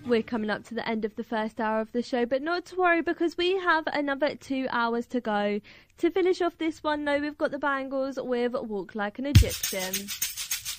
We're coming up to the end of the first hour of the show, but not to worry because we have another 2 hours to go. To finish off this one, though, we've got the Bangles with Walk Like an Egyptian.